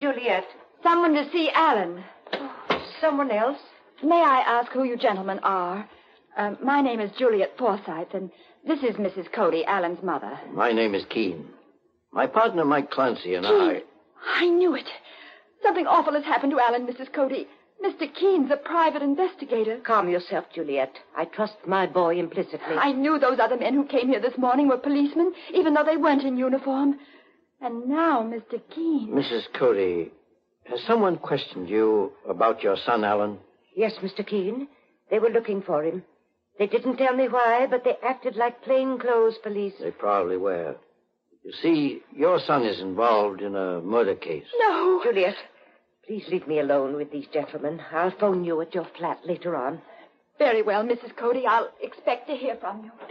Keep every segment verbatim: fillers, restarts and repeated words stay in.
Juliet. Someone to see Alan. Oh, someone else? May I ask who you gentlemen are? Uh, my name is Juliet Forsyth, and this is Missus Cody, Alan's mother. My name is Keene. My partner, Mike Clancy, and Keene. I... I knew it. Something awful has happened to Alan, Missus Cody. Mister Keene's a private investigator. Calm yourself, Juliet. I trust my boy implicitly. I knew those other men who came here this morning were policemen, even though they weren't in uniform. And now, Mister Keene... Missus Cody, has someone questioned you about your son, Alan? Yes, Mister Keene. They were looking for him. They didn't tell me why, but they acted like plainclothes police. They probably were. You see, your son is involved in a murder case. No. Juliet, please leave me alone with these gentlemen. I'll phone you at your flat later on. Very well, Missus Cody. I'll expect to hear from you.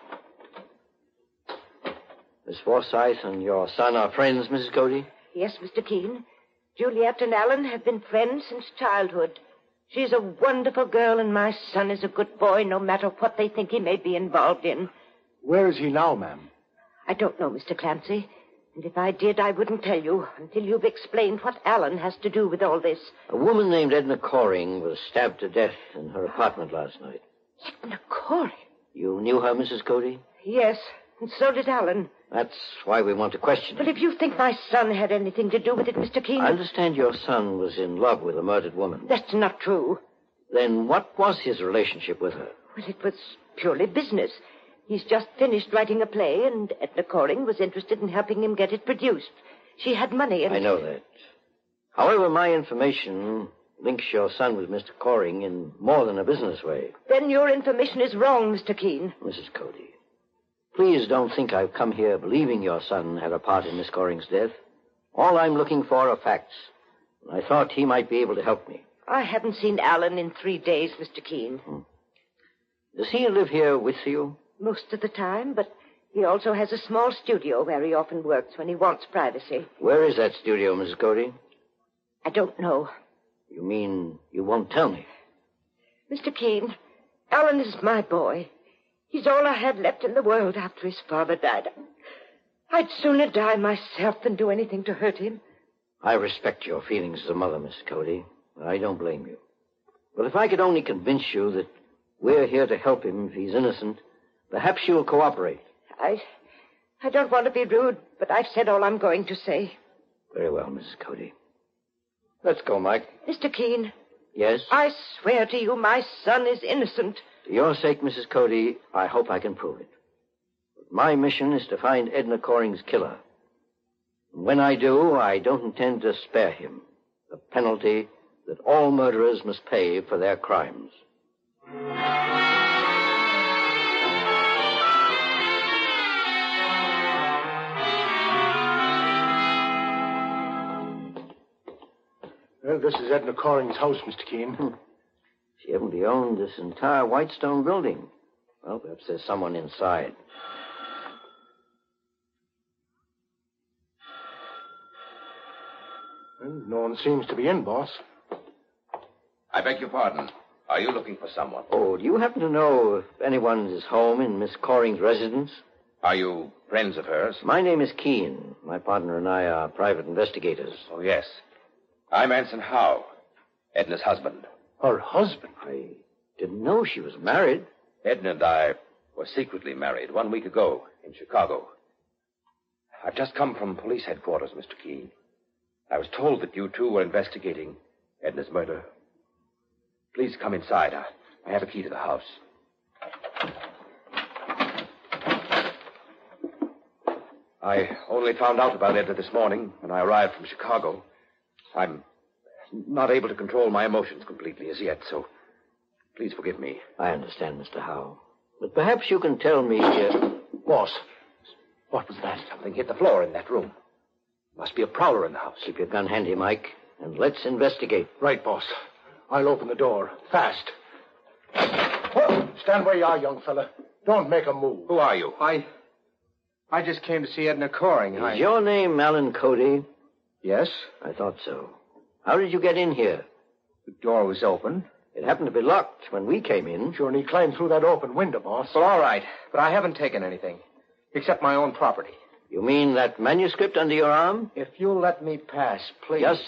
Miss Forsyth and your son are friends, Missus Cody? Yes, Mister Keene. Juliet and Alan have been friends since childhood. She's a wonderful girl, and my son is a good boy, no matter what they think he may be involved in. Where is he now, ma'am? I don't know, Mister Clancy. And if I did, I wouldn't tell you until you've explained what Alan has to do with all this. A woman named Edna Coring was stabbed to death in her apartment last night. Edna Coring? You knew her, Missus Cody? Yes, and so did Alan. That's why we want to question But him. if you think my son had anything to do with it, Mister Keene... I understand your son was in love with a murdered woman. That's not true. Then what was his relationship with her? Well, it was purely business. He's just finished writing a play, and Edna Coring was interested in helping him get it produced. She had money and... I know that. However, my information links your son with Mister Coring in more than a business way. Then your information is wrong, Mister Keene. Missus Cody, please don't think I've come here believing your son had a part in Miss Coring's death. All I'm looking for are facts. I thought he might be able to help me. I haven't seen Alan in three days, Mister Keene. Hmm. Does he live here with you? Most of the time, but he also has a small studio where he often works when he wants privacy. Where is that studio, Missus Cody? I don't know. You mean you won't tell me? Mister Keene, Alan is my boy. He's all I had left in the world after his father died. I'd sooner die myself than do anything to hurt him. I respect your feelings as a mother, Missus Cody. I don't blame you. But if I could only convince you that we're here to help him if he's innocent, perhaps you'll cooperate. I... I don't want to be rude, but I've said all I'm going to say. Very well, Missus Cody. Let's go, Mike. Mister Keene. Yes? I swear to you my son is innocent. For your sake, Missus Cody, I hope I can prove it. But my mission is to find Edna Coring's killer. And when I do, I don't intend to spare him the penalty that all murderers must pay for their crimes. Well, this is Edna Coring's house, Mister Keene. Hmm. She evidently owned this entire white stone building. Well, perhaps there's someone inside. Well, no one seems to be in, boss. I beg your pardon. Are you looking for someone? Oh, do you happen to know if anyone is home in Miss Coring's residence? Are you friends of hers? My name is Keene. My partner and I are private investigators. Oh, yes. I'm Anson Howe, Edna's husband. Her husband? I didn't know she was married. Edna and I were secretly married one week ago in Chicago. I've just come from police headquarters, Mister Keene. I was told that you two were investigating Edna's murder. Please come inside. I, I have a key to the house. I only found out about Edna this morning when I arrived from Chicago. I'm not able to control my emotions completely as yet, so please forgive me. I understand, Mister Howe. But perhaps you can tell me... Uh... Boss, what was that? Something hit the floor in that room. Must be a prowler in the house. Keep your gun handy, Mike, and let's investigate. Right, boss. I'll open the door. Fast. Whoa, stand where you are, young fella. Don't make a move. Who are you? I... I just came to see Edna Coring. Is I... your name Alan Cody? Yes? I thought so. How did you get in here? The door was open. It happened to be locked when we came in. Sure, and he climbed through that open window, boss. Well, all right. But I haven't taken anything. Except my own property. You mean that manuscript under your arm? If you'll let me pass, please. Just